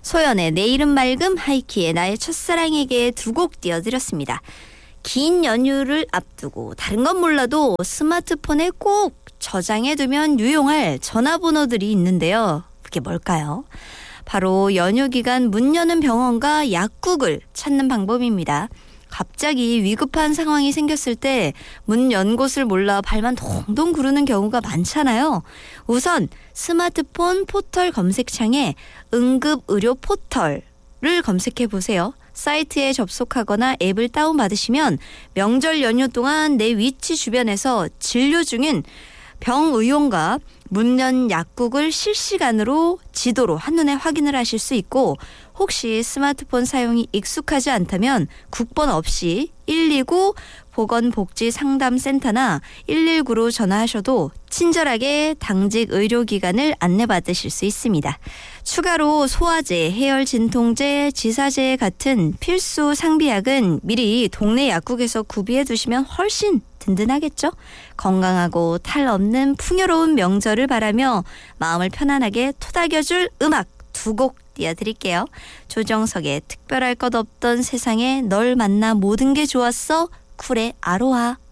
소연의 내일은 맑음, 하이키의 나의 첫사랑에게 두 곡 띄워드렸습니다. 긴 연휴를 앞두고 다른 건 몰라도 스마트폰에 꼭 저장해두면 유용할 전화번호들이 있는데요. 그게 뭘까요? 바로 연휴 기간 문 여는 병원과 약국을 찾는 방법입니다. 갑자기 위급한 상황이 생겼을 때 문 연 곳을 몰라 발만 동동 구르는 경우가 많잖아요. 우선 스마트폰 포털 검색창에 응급의료 포털을 검색해 보세요. 사이트에 접속하거나 앱을 다운받으시면 명절 연휴 동안 내 위치 주변에서 진료 중인 병의용과 문연 약국을 실시간으로 지도로 한눈에 확인을 하실 수 있고, 혹시 스마트폰 사용이 익숙하지 않다면 국번 없이 129 보건복지상담센터나 119로 전화하셔도 친절하게 당직 의료기관을 안내받으실 수 있습니다. 추가로 소화제, 해열 진통제, 지사제 같은 필수 상비약은 미리 동네 약국에서 구비해 두시면 훨씬 든든하겠죠? 건강하고 탈 없는 풍요로운 명절을 바라며 마음을 편안하게 토닥여줄 음악 두 곡 띄워드릴게요. 조정석의 특별할 것 없던 세상에 널 만나 모든 게 좋았어, 쿨의 아로하.